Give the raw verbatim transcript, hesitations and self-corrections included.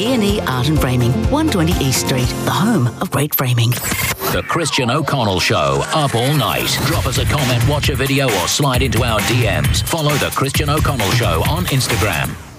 E and E Art and Framing, one twenty East Street, the home of great framing. The Christian O'Connell Show, up all night. Drop us a comment, watch a video, or slide into our D Ms. Follow The Christian O'Connell Show on Instagram.